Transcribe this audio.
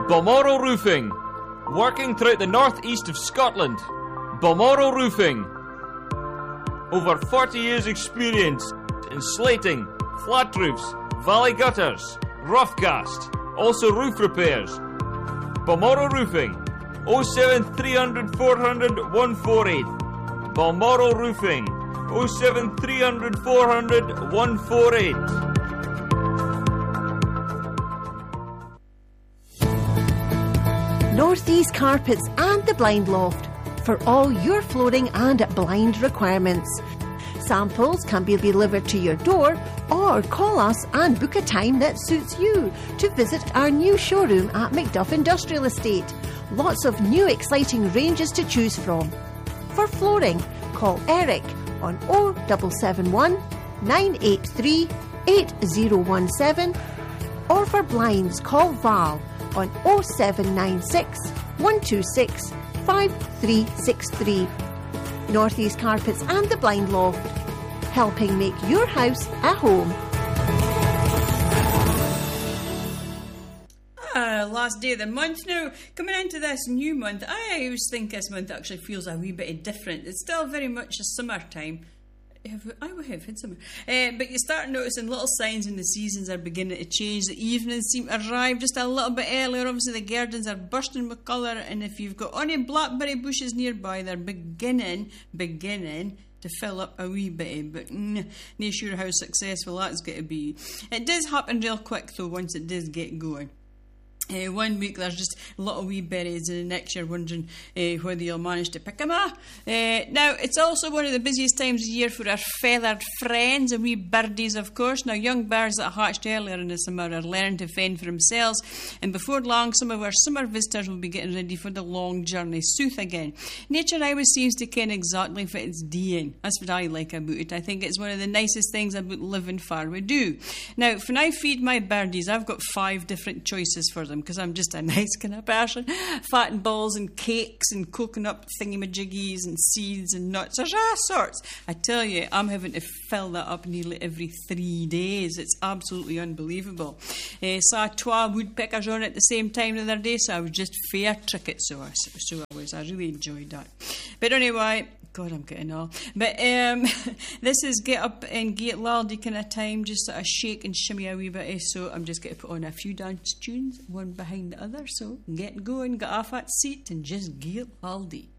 Balmoral Roofing, working throughout the northeast of Scotland. Balmoral Roofing. Over 40 years experience in slating, flat roofs, valley gutters, roughcast, also roof repairs. Balmoral Roofing, 07300 400 148. Balmoral Roofing, 07300 400 148. Northeast Carpets and the Blind Loft for all your flooring and blind requirements. Samples can be delivered to your door or call us and book a time that suits you to visit our new showroom at Macduff Industrial Estate. Lots of new exciting ranges to choose from. For flooring, call Eric on 0771 983 8017, or for blinds, call Val on 0796 126 5363. Northeast Carpets and the Blind Loft, helping make your house a home. Last day of the month now. Coming into this new month, I always think this month actually feels a wee bit different. It's still very much a summertime. I have had summer. But you start noticing little signs when the seasons are beginning to change. The evenings seem to arrive just a little bit earlier. Obviously the gardens are bursting with colour, and if you've got any blackberry bushes nearby, they're beginning to fill up a wee bit, but not sure how successful that's going to be. It does happen real quick though once it does get going. 1 week there's just little wee berries, and the next you're wondering whether you'll manage to pick them up. Now, it's also one of the busiest times of year for our feathered friends and wee birdies, of course. Now, young birds that hatched earlier in the summer are learning to fend for themselves, and before long, some of our summer visitors will be getting ready for the long journey south again. Nature always seems to ken exactly what it's doing. That's what I like about it. I think it's one of the nicest things about living far we do. Now, when I feed my birdies, I've got 5 different choices for them, because I'm just a nice kind of person. Fat and balls and cakes and coconut thingamajiggies and seeds and nuts. There's all sorts. I tell you, I'm having to fill that up nearly every 3 days. It's absolutely unbelievable. Saw 12 woodpeckers on at the same time the other day, so I was just fair tricket. So I was. I really enjoyed that. But anyway, God, I'm getting all. But this is get up and get laldy kind of time, just sort of shake and shimmy a wee bit. So I'm just going to put on a few dance tunes, one behind the other. So get going, get off that seat and just get laldy.